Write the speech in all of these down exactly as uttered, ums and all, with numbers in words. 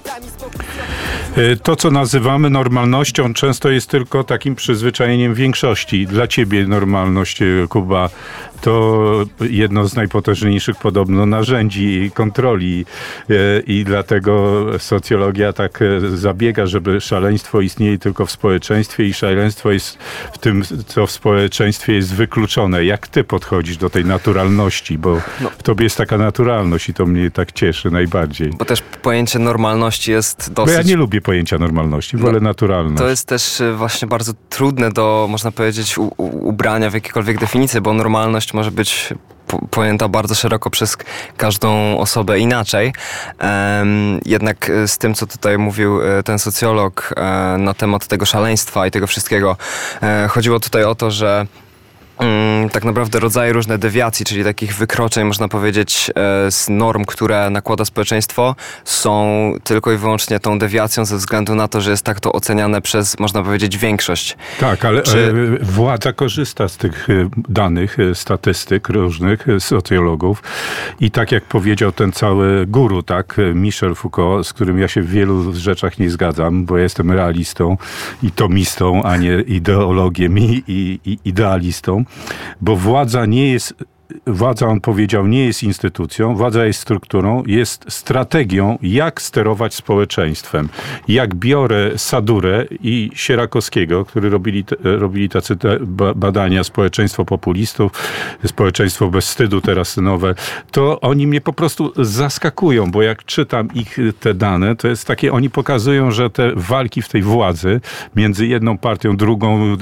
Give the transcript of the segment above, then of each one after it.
To, co nazywamy normalnością, często jest tylko takim przyzwyczajeniem większości. Dla ciebie normalność, Kuba, to jedno z najpotężniejszych podobno narzędzi kontroli i dlatego socjologia tak zabiega, żeby szaleństwo istnieje tylko w społeczeństwie i szaleństwo jest w tym, co w społeczeństwie jest wykluczone. Jak ty podchodzisz do tej naturalności? Bo no. w tobie jest taka naturalność i to mnie tak cieszy najbardziej. Bo też pojęcie normalności jest dosyć... Bo ja nie lubię pojęcia normalności, wolę no, naturalność. To jest też właśnie bardzo trudne do, można powiedzieć, u, u, ubrania w jakiekolwiek definicję, bo normalność może być pojęta bardzo szeroko przez każdą osobę inaczej. Um, jednak z tym, co tutaj mówił ten socjolog um, na temat tego szaleństwa i tego wszystkiego, um, chodziło tutaj o to, że tak naprawdę rodzaje różne dewiacji, czyli takich wykroczeń, można powiedzieć, z norm, które nakłada społeczeństwo, są tylko i wyłącznie tą dewiacją ze względu na to, że jest tak to oceniane przez, można powiedzieć, większość. Tak, ale Czy... władza korzysta z tych danych, statystyk różnych socjologów i tak jak powiedział ten cały guru, tak, Michel Foucault, z którym ja się w wielu rzeczach nie zgadzam, bo ja jestem realistą i tomistą, a nie ideologiem i, i, i idealistą, bo władza nie jest, władza, on powiedział, nie jest instytucją, władza jest strukturą, jest strategią, jak sterować społeczeństwem. Jak biorę Sadurę i Sierakowskiego, którzy robili, robili tacy badania, społeczeństwo populistów, społeczeństwo bez wstydu, teraz nowe, to oni mnie po prostu zaskakują, bo jak czytam ich te dane, to jest takie, oni pokazują, że te walki w tej władzy między jedną partią, drugą,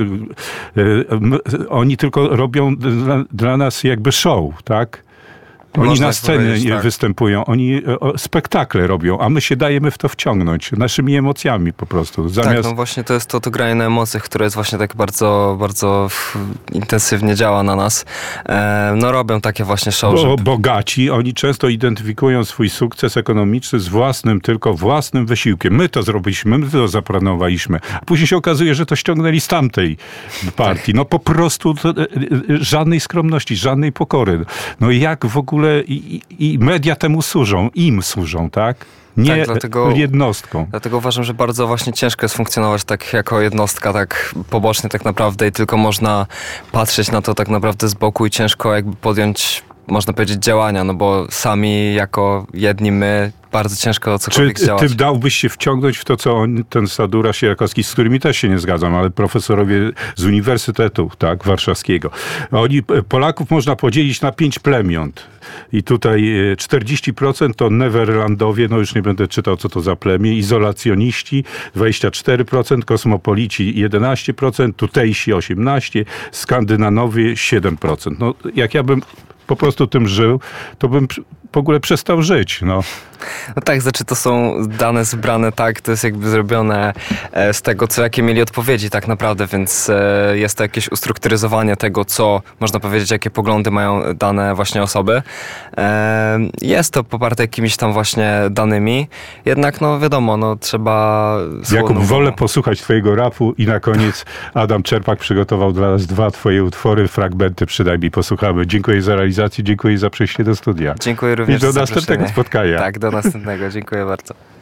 oni tylko robią dla, dla nas jakby show, tak? Oni Można na scenie tak. występują, oni o, spektakle robią, a my się dajemy w to wciągnąć, naszymi emocjami po prostu. Zamiast... Tak, no właśnie to jest to, to granie na emocjach, które jest właśnie tak bardzo, bardzo intensywnie działa na nas. E, no robią takie właśnie show. Bo żeby... bogaci, oni często identyfikują swój sukces ekonomiczny z własnym, tylko własnym wysiłkiem. My to zrobiliśmy, my to zaplanowaliśmy. A później się okazuje, że to ściągnęli z tamtej partii. No po prostu to, żadnej skromności, żadnej pokory. No jak w ogóle I, i media temu służą, im służą, tak? Nie tak, dlatego, jednostką. Dlatego uważam, że bardzo właśnie ciężko jest funkcjonować tak jako jednostka, tak pobocznie tak naprawdę i tylko można patrzeć na to tak naprawdę z boku i ciężko jakby podjąć, można powiedzieć, działania, no bo sami jako jedni my bardzo ciężko cokolwiek Czy działać. ty dałbyś się wciągnąć w to, co on, ten Sadura Sierakowski, z którymi też się nie zgadzam, ale profesorowie z Uniwersytetu, tak, Warszawskiego. Oni, Polaków można podzielić na pięć plemion. I tutaj czterdzieści procent to Neverlandowie, no już nie będę czytał, co to za plemię, izolacjoniści dwadzieścia cztery procent, kosmopolici jedenaście procent, tutejsi osiemnaście procent, Skandynanowie siedem procent. No jak ja bym po prostu tym żył, to bym w ogóle przestał żyć, no. No tak, znaczy to są dane zebrane tak, to jest jakby zrobione z tego, co jakie mieli odpowiedzi tak naprawdę, więc jest to jakieś ustrukturyzowanie tego, co można powiedzieć, jakie poglądy mają dane właśnie osoby. Jest to poparte jakimiś tam właśnie danymi, jednak no wiadomo, no trzeba... Jakub, wolę posłuchać twojego rapu i na koniec Adam Czerpak przygotował dla nas dwa twoje utwory, fragmenty przynajmniej posłuchamy. Dziękuję za realizację, dziękuję za przyjście do studia. Dziękuję również I do następnego spotkania. Tak, do następnego. Dziękuję bardzo.